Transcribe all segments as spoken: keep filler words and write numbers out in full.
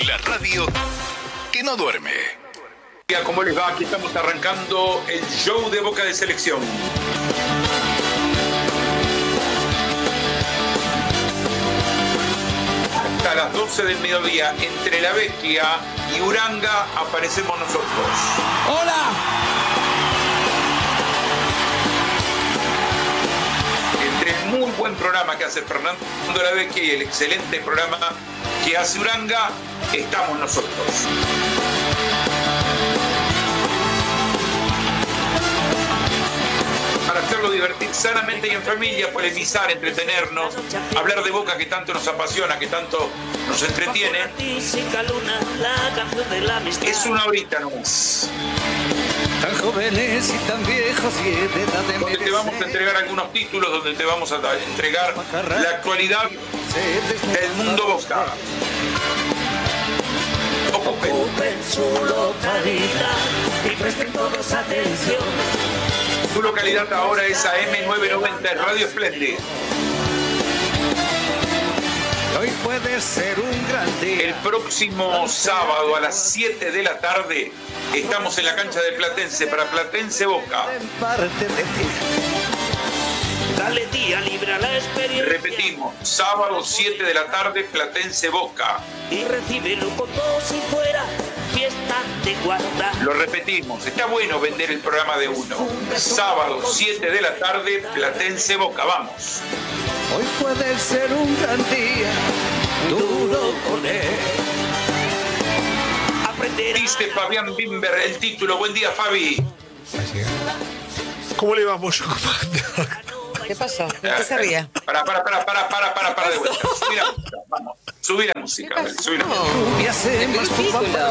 La radio que no duerme. ¿Cómo les va? Aquí estamos arrancando el show de Boca de Selección. Hasta las doce del mediodía, entre La Vecchia y Uranga, aparecemos nosotros. ¡Hola! Entre el muy buen programa que hace Fernando La Vecchia y el excelente programa que hace Uranga, estamos nosotros. Para hacerlo divertir sanamente y en familia, polemizar, entretenernos, hablar de Boca que tanto nos apasiona, que tanto nos entretiene. Es una horita nomás. Tan jóvenes y tan viejos y de edad de donde te vamos a entregar algunos títulos, donde te vamos a entregar la actualidad del mundo Boca. Ocupen su localidad y presten todos atención. Su localidad ahora es A M novecientos noventa, Radio Splendid. Hoy puede ser un gran día. El próximo sábado a las siete de la tarde estamos en la cancha de Platense para Platense Boca. Dale día, libra la experiencia. Repetimos, sábado siete de la tarde, Platense Boca. Y recíbelo con todo si fuera fiesta de guarda. Lo repetimos, está bueno vender el programa de uno. Sábado siete de la tarde, Platense Boca, vamos. Hoy puede ser un gran día, duro con él. Aprenderá. Dice Fabián Bimber el título. Buen día, Fabi. ¿Cómo le vamos? ¿Qué pasó? ¿De qué se ría? Para, para, para, para, para, para, para de vuelta. Subí la música, vamos. Subí la música, subí la música.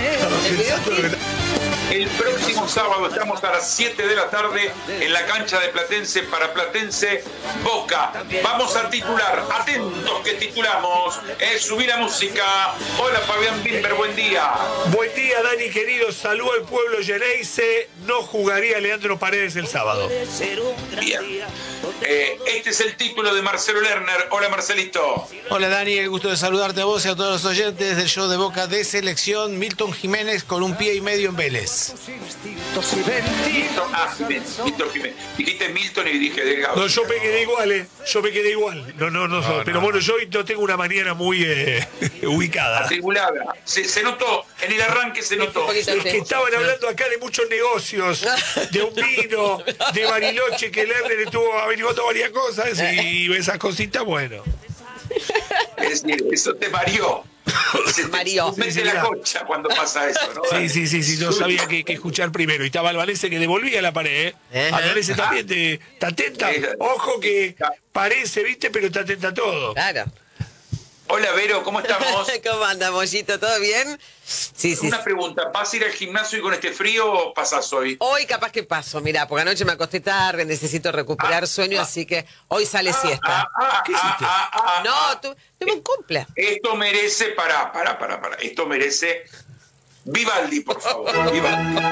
El próximo sábado estamos a las siete de la tarde en la cancha de Platense para Platense Boca. Vamos a titular, atentos que titulamos. Eh, subí la música. Hola Fabián Bimber, buen día. Buen día, Dani querido. Saludo al pueblo Geneise. No jugaría Leandro Paredes el sábado. Bien. Eh, este es el título de Marcelo Lerner. Hola Marcelito. Hola Dani, el gusto de saludarte a vos y a todos los oyentes del show de Boca de Selección. Milton Jiménez con un pie y medio en Vélez. Milton, ah, Milton Jiménez. Dijiste Milton y dije Delgado. No, yo me quedé igual, ¿eh? Yo me quedé igual. No, no, no. no, no pero no. Bueno, yo hoy no tengo una mañana muy eh, ubicada. Atribulada. Se, se notó, en el arranque se notó. Es que estaban hablando acá de muchos negocios, de un vino, de Bariloche, que Lerner estuvo averiguando varias cosas y esas cositas, bueno. Es decir, eso te mareó. Se te Mario. mete Sí, sí, la mira. concha cuando pasa eso, ¿no? Sí, sí, sí, sí, no sabía que, que escuchar primero. Y estaba Albanese que devolvía la pared, ¿eh? Ajá. Albanese también te, te atenta. Ojo que parece, ¿viste? Pero te atenta a todo. Claro. Hola Vero, ¿cómo estamos? ¿Cómo anda, Mollito? ¿Todo bien? Sí, sí. Una pregunta, ¿vas a ir al gimnasio y con este frío o pasás hoy? Hoy capaz que paso, mirá, porque anoche me acosté tarde, necesito recuperar Ah, sueño, ah. así que hoy sale siesta. Ah, ah, ¿Qué ah, hiciste? ah, ah, No, ah. tu- tuve un cumple. Esto merece, pará, pará, pará, pará. Esto merece Vivaldi, por favor. Vivaldi.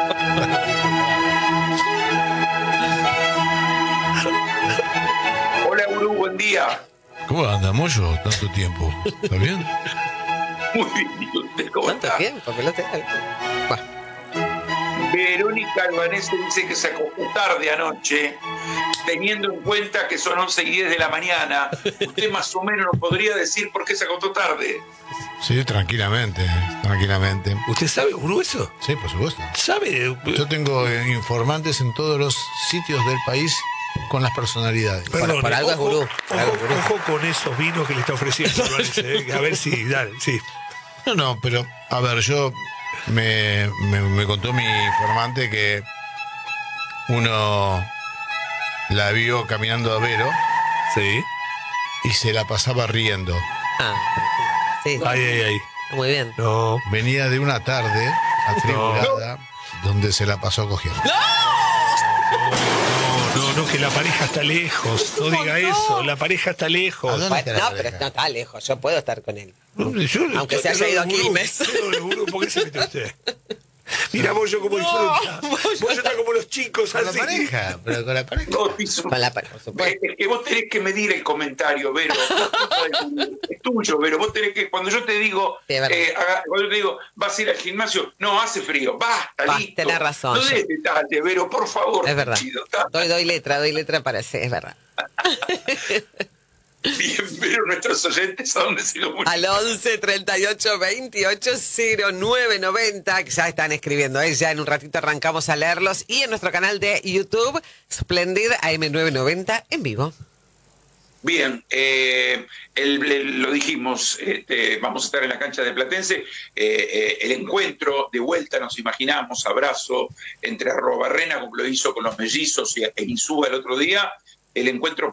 Hola, Uru, buen día. ¿Cómo anda, Moyo? Tanto tiempo. ¿Está bien? Muy bien, ¿y usted cómo ¿Cuánto está? tiempo? Pelota. Bueno, Verónica Albanese dice que se acostó tarde anoche, teniendo en cuenta que son once y diez de la mañana. ¿Usted más o menos nos podría decir por qué se acostó tarde? Sí, tranquilamente, tranquilamente. ¿Usted sabe, Gurú, eso? Sí, por supuesto. ¿Sabe? Yo tengo eh, informantes en todos los sitios del país con las personalidades. Perdón, por algo es ojo, gurú, Ojo, por algo es gurú. ojo con esos vinos que le está ofreciendo. Albanese, ¿eh? A ver si, dale, sí. No, no, pero, a ver, yo me, me, me contó mi informante que uno la vio caminando a Vero Sí. y se la pasaba riendo. ah, sí, Ay, ay, ay. muy bien. No. Venía de una tarde atribulada donde se la pasó cogiendo. No, no, que la pareja está lejos. No diga eso, la pareja está ¿A lejos. dónde Bueno, está la no, pareja? pero no está lejos, yo puedo estar con él. No, yo- Aunque yo- se haya ido a Gurú, Quilmes. Gurú, ¿por qué se mete usted? Mira Bollo como disfruta. Bollo está como los chicos Con la así. pareja, pero con la pareja. No, piso. Con la pareja, por supuesto. Es que vos tenés que medir el comentario, Vero. Es tuyo, Vero. Vos tenés que, cuando yo te digo, Sí, es verdad. eh, haga- cuando yo te digo, vas a ir al gimnasio, no, hace frío, basta, Vas, listo. tenés razón, No yo- des detalles, Vero, por favor. Es verdad. Chido, está Doy, doy letra, doy letra para sí, es verdad. bien, Vero, nuestros oyentes, ¿a dónde se lo ponen? Al once, treinta y ocho, veintiocho, cero nueve noventa, que ya están escribiendo, ¿eh? Ya en un ratito arrancamos a leerlos. Y en nuestro canal de YouTube, Splendid A M novecientos noventa en vivo. Bien, eh, el- el- lo dijimos, este, vamos a estar en la cancha de Platense, eh, eh, el encuentro de vuelta, nos imaginamos, abrazo entre Arrobarrena, como lo hizo con los mellizos y e Insúa el otro día, el encuentro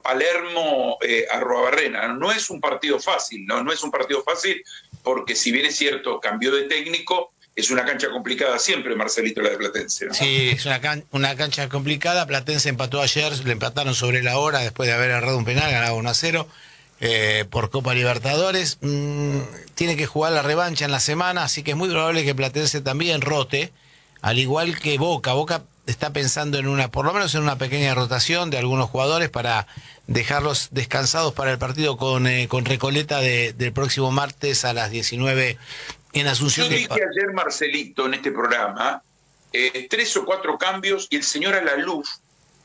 Palermo-Arrobarrena. No es un partido fácil, ¿no? No es un partido fácil porque si bien es cierto, cambió de técnico, es una cancha complicada siempre, Marcelito, la de Platense, ¿no? Sí, es una, can- una cancha complicada. Platense empató ayer, le empataron sobre la hora después de haber errado un penal, ganaba uno a cero eh, por Copa Libertadores. Mm, tiene que jugar la revancha en la semana, así que es muy probable que Platense también rote, al igual que Boca. Boca está pensando en una, por lo menos en una pequeña rotación de algunos jugadores para dejarlos descansados para el partido con, eh, con Recoleta de- del próximo martes a las diecinueve en Asunción. Yo dije ayer, Marcelito, en este programa, eh, tres o cuatro cambios y el señor Alaluz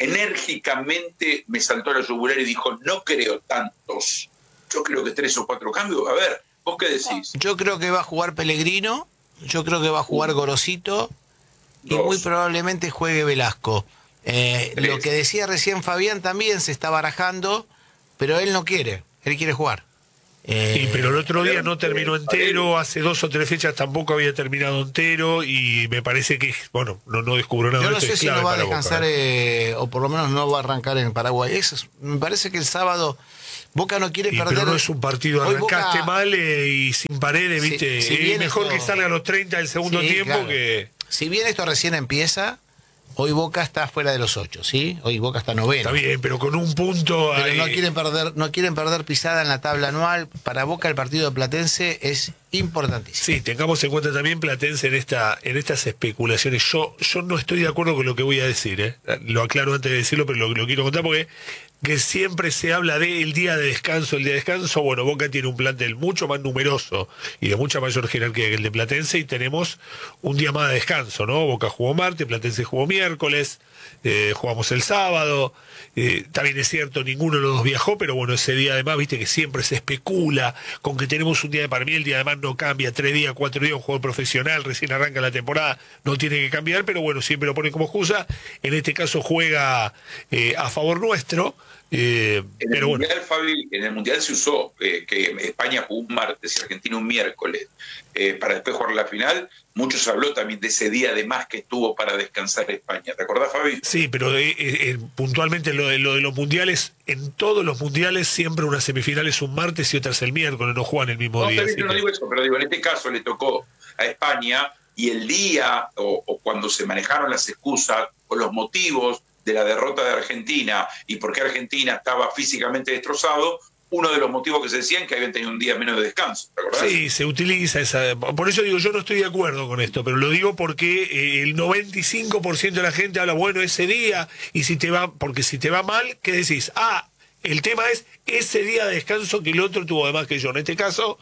enérgicamente me saltó a la yugular y dijo, no creo tantos. Yo creo que tres o cuatro cambios. A ver, ¿vos qué decís? Yo creo que va a jugar Pellegrino, yo creo que va a jugar Gorosito y Dos. muy probablemente juegue Velasco. Eh, Tres. lo que decía recién Fabián también se está barajando, pero él no quiere, él quiere jugar. Eh, Sí, pero el otro día no terminó entero, hace dos o tres fechas tampoco había terminado entero y me parece que, bueno, no, no descubro nada. yo no esto sé es si clave no va a para Boca, descansar, ¿eh? eh, o por lo menos no va a arrancar en Paraguay. Eso es- me parece que el sábado Boca no quiere Y, perder. pero no es un partido, Hoy arrancaste Boca- mal eh, y sin paredes, Si- viste. si Es bien mejor esto- que salga a los treinta del segundo Sí, tiempo claro. que... Si bien esto recién empieza, hoy Boca está fuera de los ocho, ¿sí? Hoy Boca está noveno. Está bien, pero con un punto... Pero ahí- no quieren perder, no quieren perder pisada en la tabla anual. Para Boca el partido de Platense es importantísimo. Sí, tengamos en cuenta también Platense en esta en estas especulaciones. Yo yo no estoy de acuerdo con lo que voy a decir, ¿eh? Lo aclaro antes de decirlo, pero lo, lo quiero contar porque que siempre se habla del día de descanso, el día de descanso. Bueno, Boca tiene un plantel mucho más numeroso y de mucha mayor jerarquía que el de Platense y tenemos un día más de descanso, ¿no? Boca jugó martes, Platense jugó miércoles, eh, jugamos el sábado. Eh, también es cierto, ninguno de los dos viajó, pero bueno, ese día además, viste que siempre se especula con que tenemos un día de para mí, el día además no cambia, tres días, cuatro días, un jugador profesional, recién arranca la temporada, no tiene que cambiar, pero bueno, siempre lo ponen como excusa. En este caso juega eh, a favor nuestro, eh, En el pero bueno. Mundial, Fabi, en el Mundial se usó eh, que España jugó un martes y Argentina un miércoles eh, para después jugar la final. Mucho se habló también de ese día de más que estuvo para descansar España. ¿Te acordás, Fabi? Sí, pero eh, eh, puntualmente lo de, lo de los mundiales, en todos los mundiales siempre una semifinal es un martes y otra es el miércoles, no juegan el mismo No, día. Fabi, así yo no que- digo eso, pero digo, en este caso le tocó a España y el día o, o cuando se manejaron las excusas o los motivos de la derrota de Argentina y por qué Argentina estaba físicamente destrozado, uno de los motivos que se decían que habían tenido un día menos de descanso, ¿te acordás? Sí, se utiliza esa... Por eso digo, yo no estoy de acuerdo con esto, pero lo digo porque eh, el noventa y cinco por ciento de la gente habla, bueno, ese día, y si te va, porque si te va mal, ¿qué decís? Ah, el tema es ese día de descanso que el otro tuvo además que yo. En este caso,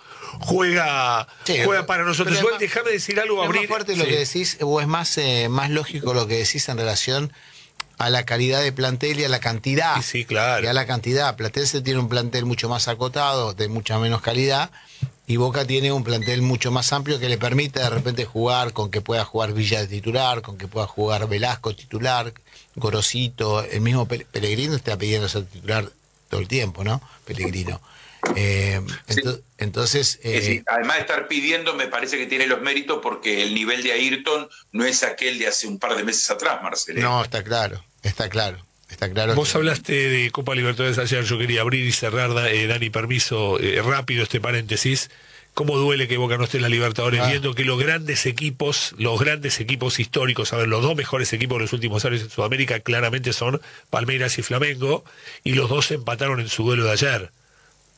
juega, Sí, juega para nosotros. pero Igual es más- déjame decir algo, ¿Es abrir... más fuerte lo Sí. que decís o es más, eh, más lógico lo que decís en relación a la calidad de plantel y a la cantidad? Sí, sí, claro. Y a la cantidad. Platense tiene un plantel mucho más acotado, de mucha menos calidad, y Boca tiene un plantel mucho más amplio que le permite de repente jugar con que pueda jugar Villa de titular, con que pueda jugar Velasco titular, Gorosito, el mismo Pe- Pellegrino está pidiendo ser titular todo el tiempo, ¿no? Pellegrino. Eh, Sí. ento- entonces... Es eh, decir, además de estar pidiendo, me parece que tiene los méritos porque el nivel de Ayrton no es aquel de hace un par de meses atrás, Marcelo. no, está claro, está claro, está claro. Vos que- hablaste de Copa Libertadores ayer, yo quería abrir y cerrar, da- eh, Dani, permiso, eh, rápido este paréntesis. ¿Cómo duele que Boca no esté en la Libertadores? Ah. Viendo que los grandes equipos, los grandes equipos históricos, a ver, los dos mejores equipos de los últimos años en Sudamérica claramente son Palmeiras y Flamengo, y los dos empataron en su duelo de ayer.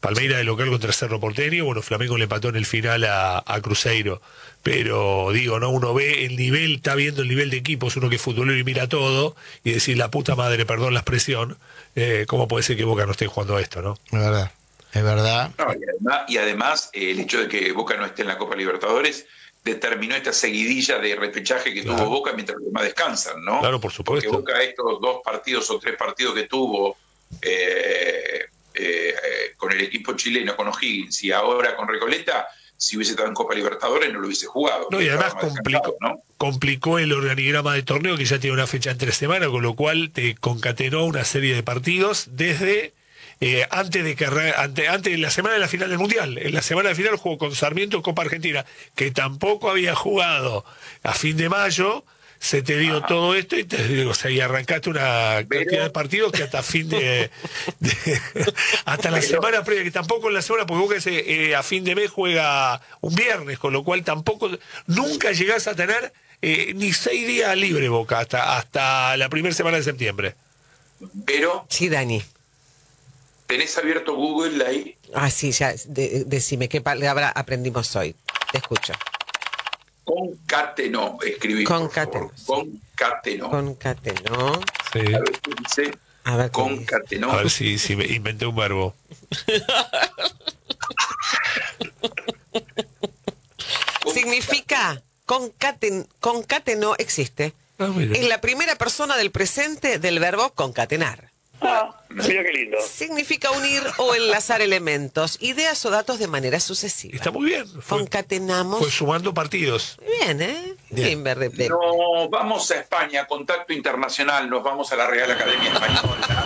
Palmeiras de local contra Cerro Porteño, bueno, Flamengo le empató en el final a, a Cruzeiro. Pero digo, no, uno ve el nivel, está viendo el nivel de equipos, uno que es futbolero y mira todo, y decir, la puta madre, perdón la expresión, eh, ¿cómo puede ser que Boca no esté jugando a esto, no? Es verdad, es verdad. No, y además, y además eh, el hecho de que Boca no esté en la Copa Libertadores determinó esta seguidilla de repechaje que Claro. tuvo Boca mientras los demás descansan, ¿no? Claro, por supuesto. Porque Boca estos dos partidos o tres partidos que tuvo eh, eh, eh, con el equipo chileno, con O'Higgins y ahora con Recoleta, si hubiese estado en Copa Libertadores no lo hubiese jugado. No, y además Estaba más complicó, descansado, ¿no? complicó el organigrama de torneo que ya tiene una fecha en tres semanas, con lo cual te concatenó una serie de partidos desde eh, antes de que arran- ante, antes de la semana de la final del Mundial. En la semana de final jugó con Sarmiento Copa Argentina, que tampoco había jugado a fin de mayo. Se te dio Ajá. todo esto y te digo, o sea, y arrancaste una Pero- cantidad de partidos que hasta fin de, de- hasta la Pero- semana previa, que tampoco en la semana, porque Boca ese, eh, a fin de mes juega un viernes, con lo cual tampoco, nunca llegás a tener eh, ni seis días libre Boca hasta, hasta la primera semana de septiembre. Pero Sí, Dani. tenés abierto Google ahí. Ah, sí, ya, de- decime, ¿qué palabra aprendimos hoy? Te escucho. Concatenó, escribí. Concatenó, sí. Concatenó. Concatenó. Sí. A ver qué dice. A ver, ¿qué dice? Concatenó. A ver si, si me inventé un verbo. Significa concaten, concatenó existe. Ah, mira. Es la primera persona del presente del verbo concatenar. Ah, mira qué lindo. Significa unir o enlazar elementos, ideas o datos de manera sucesiva. Está muy bien. Fue, Concatenamos. fue sumando partidos. Bien, ¿eh? Bien. Bien, verde. de- Nos vamos a España, contacto internacional, nos vamos a la Real Academia Española.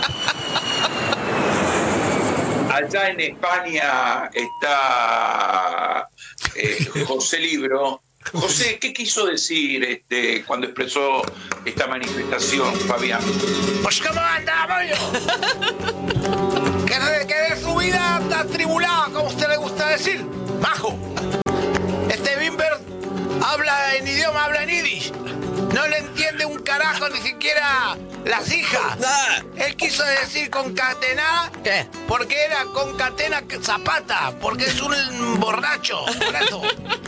Allá en España está eh, José Libro. José, ¿qué quiso decir este, cuando expresó esta manifestación, Fabián? Pues cómo andamos yo. que, de, que de su vida tan tribulada, como a usted le gusta decir. Majo. Este Bimber habla en idioma, habla en yiddish. No le entiende un carajo ni siquiera las hijas. Ah. Él quiso decir concatenar ¿Qué? porque era concatena zapata, porque es un borracho. Por eso.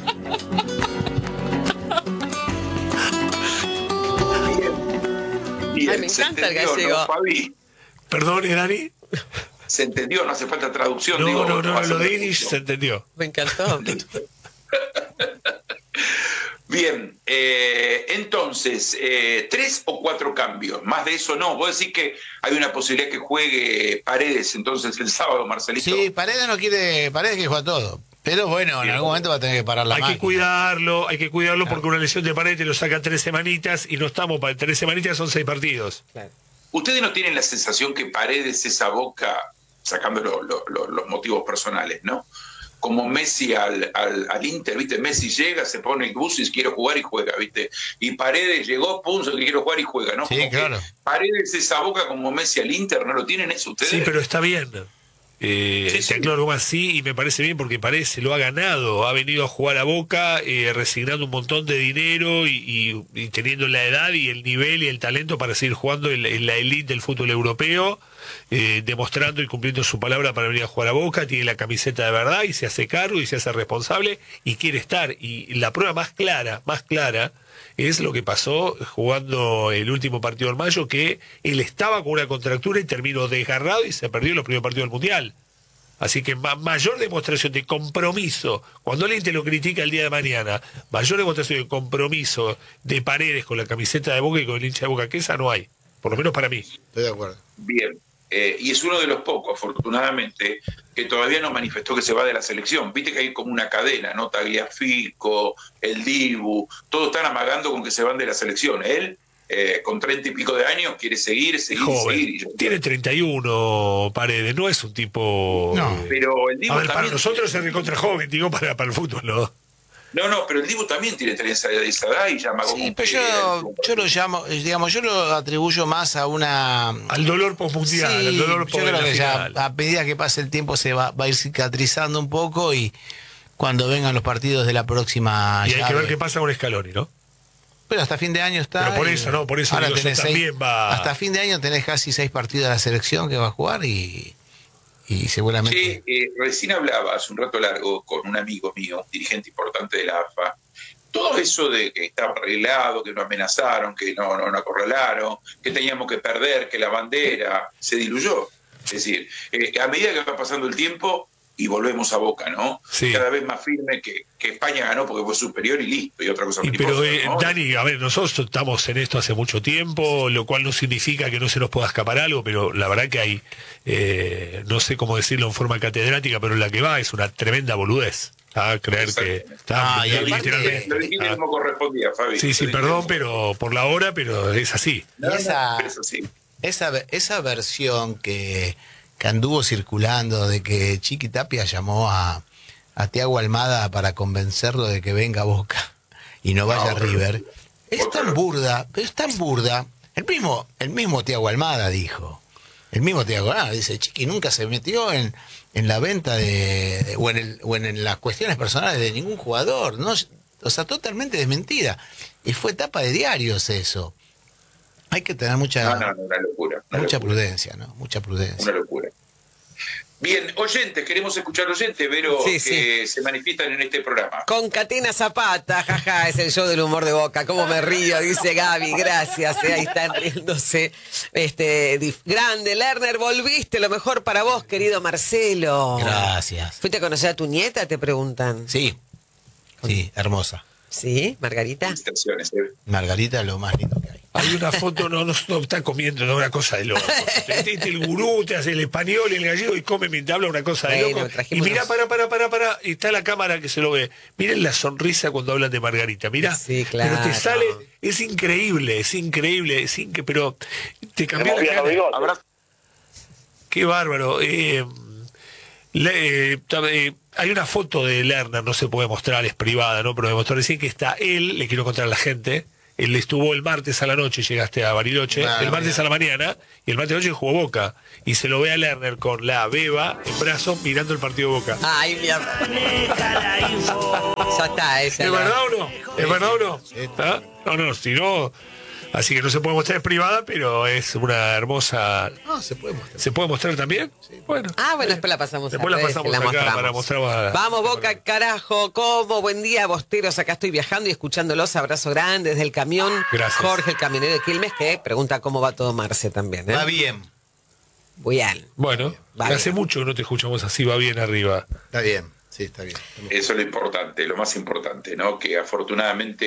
Bien, Ay, me se encanta el entendió, gallego. ¿no, Fabi? Perdone, Dani. Se entendió, no hace falta traducción. No, digo, no, no, hace lo de falta Irish se traducción. entendió. Me encantó. Bien, eh, entonces, eh, tres o cuatro cambios, más de eso no. Vos decís que hay una posibilidad que juegue Paredes entonces el sábado, Marcelito. Sí, Paredes no quiere, Paredes que juega todo. Pero bueno, en algún momento va a tener que parar la Hay máquina. que cuidarlo, hay que cuidarlo porque una lesión de Paredes te lo sacan tres semanitas y no estamos para tres semanitas, son seis partidos. Claro. ¿Ustedes no tienen la sensación que Paredes es a Boca, sacando lo- lo- lo- los motivos personales, ¿no? Como Messi al, al, al Inter, ¿viste? Messi llega, se pone el bus y quiere jugar y juega, ¿viste? Y Paredes llegó, punto, que quiere jugar y juega, ¿no? Sí, Como que claro. Paredes es a Boca como Messi al Inter, ¿no lo tienen eso ustedes? Sí, pero está bien. Eh, Sí, te sí. aclaro más, sí, y me parece bien porque Paredes se lo ha ganado. Ha venido a jugar a Boca, eh, resignando un montón de dinero y, y- y teniendo la edad y el nivel y el talento para seguir jugando en, la- en la elite del fútbol europeo, eh, demostrando y cumpliendo su palabra para venir a jugar a Boca. Tiene la camiseta de verdad y se hace cargo y se hace responsable y quiere estar. Y la prueba más clara, más clara, es lo que pasó jugando el último partido en mayo, que él estaba con una contractura y terminó desgarrado y se perdió en los primeros partidos del Mundial. Así que ma- mayor demostración de compromiso, cuando alguien te lo critica el día de mañana, mayor demostración de compromiso de Paredes con la camiseta de Boca y con el hincha de Boca, que esa no hay, por lo menos para mí. Estoy de acuerdo. Bien. Eh, y es uno de los pocos, afortunadamente, que todavía no manifestó que se va de la selección. Viste que hay como una cadena, ¿no? Tagliafico, el Dibu, todos están amagando con que se van de la selección. Él, eh, con treinta y pico de años, quiere seguir, seguir, Joven, seguir. Y yo- tiene treinta y uno Paredes, no es un tipo... No, eh, Pero el Dibu a ver, para también... nosotros es recontra joven, digo, para, para el fútbol, ¿no? No, no, pero el Dibu también tiene esa esa edad y ya amagó Sí, con pero que yo, era- yo lo llamo, eh, digamos, yo lo atribuyo más a una... Al dolor postmundial, al Sí, dolor yo post creo la que ya final. a medida que pase el tiempo se va, va a ir cicatrizando un poco y cuando vengan los partidos de la próxima Y hay que llave. ver qué pasa con Scaloni, ¿no? Pero hasta fin de año está. Pero por y eso, no, por eso ahora digo, eso tenés también seis- va- Hasta fin de año tenés casi seis partidos de la selección que va a jugar y, y seguramente... Sí, eh, recién hablaba hace un rato largo con un amigo mío, un dirigente importante de la A F A. Todo eso de que estaba arreglado, que no amenazaron, que no, no, no acorralaron, que teníamos que perder, que la bandera se diluyó. Es decir, eh, a medida que va pasando el tiempo y volvemos a Boca, ¿no? Sí. Cada vez más firme que, que España ganó porque fue superior y listo, y otra cosa. Y pero, eh, ¿no? Dani, a ver, nosotros estamos en esto hace mucho tiempo, lo cual no significa que no se nos pueda escapar algo, pero la verdad que hay, eh, no sé cómo decirlo en forma catedrática, pero la que va es una tremenda boludez. A creer que está Ah, y aparte, Lo dijiste ah, como correspondía, Fabi. sí, sí, Lo perdón, dijiste pero por la hora, pero es así. como- Y esa- pero es así. Esa, esa versión que, que anduvo circulando de que Chiqui Tapia llamó a, a Thiago Almada para convencerlo de que venga a Boca y no vaya No, a pero- River, es Boca tan no. burda, pero es tan burda. El mismo, el mismo Thiago Almada dijo, el mismo Thiago Almada dice, Chiqui nunca se metió en, en la venta de, de- o, en el, o en las cuestiones personales de ningún jugador, no, o sea, totalmente desmentida. Y fue tapa de diarios eso. Hay que tener mucha, No, no, no, una locura. Una mucha locura, prudencia, ¿no? Mucha prudencia. Una locura. Bien, oyentes, queremos escuchar oyentes, Vero, Sí, que se manifiestan en este programa. Con Catina Zapata, jaja, es el show del humor de Boca. Cómo me río, dice Gaby, gracias, eh, ahí están riéndose. Este, dif- grande, Lerner, volviste, lo mejor para vos, querido Marcelo. Gracias. ¿Fuiste a conocer a tu nieta? Te preguntan. Sí, sí, hermosa. ¿Sí, Margarita? Felicitaciones, eh. Margarita, lo más lindo que hay. Hay una foto, no, no, no está comiendo, no, una cosa de loco. Te metiste el gurú, te hace el español y el gallego y come mientras habla, una cosa de Bueno, loco. Y trajimos mirá, los- para, para, para, para, y está la cámara que se lo ve. Miren la sonrisa cuando hablan de Margarita, mirá. Sí, claro. Pero te sale, es increíble, es increíble, es increíble, pero te cambió la cara. Habrá- Qué bárbaro. Eh, le- eh, ta- eh, hay una foto de Lerner, no se puede mostrar, es privada, ¿no? Pero me mostró recién que está él, le quiero contar a la gente. Él estuvo el martes a la noche, llegaste a Bariloche, Ah, el martes a la mañana, y el martes a la noche jugó Boca. Y se lo ve a Lerner con la beba en brazos mirando el partido de Boca. Ay, mira. Maneja la info. Ya está, ella. ¿Es la- verdad o no? ¿Es verdad o no? ¿Ah? No, no, si no... Así que no se puede mostrar, es privada, pero es una hermosa... No, se puede mostrar. ¿Se puede mostrar también? Bueno. Ah, bueno, después la pasamos Después a la redes y pasamos la acá mostramos. para mostrar a- Vamos, Boca, carajo. ¿Cómo? Buen día, bosteros. Acá estoy viajando y escuchándolos. Abrazo grande desde el camión. Gracias. Jorge, el camionero de Quilmes, que pregunta cómo va todo Marce también. ¿eh? Va bien, Bien. Bueno, Vale. hace mucho que no te escuchamos así, va bien arriba. está bien, sí, está bien. Eso es lo importante, lo más importante, ¿no? Que afortunadamente